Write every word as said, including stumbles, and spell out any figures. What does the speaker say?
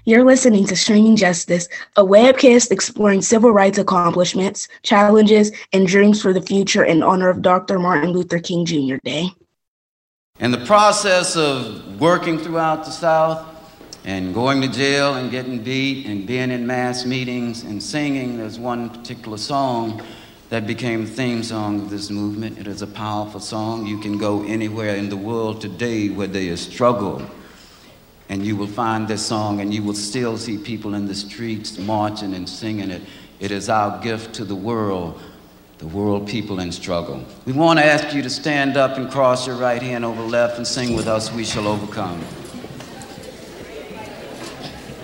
You're listening to Streaming Justice, a webcast exploring civil rights accomplishments, challenges, and dreams for the future in honor of Doctor Martin Luther King Junior Day. In the process of working throughout the South and going to jail and getting beat and being in mass meetings and singing, there's one particular song that became the theme song of this movement. It is a powerful song. You can go anywhere in the world today where there is struggle, and you will find this song, and you will still see people in the streets marching and singing it. It is our gift to the world, the world people in struggle. We want to ask you to stand up and cross your right hand over left and sing with us, "We Shall Overcome."